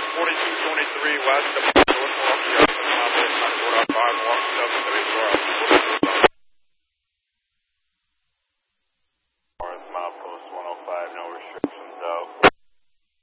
4223 west of North Milwaukee, Highway 5 Walk 734.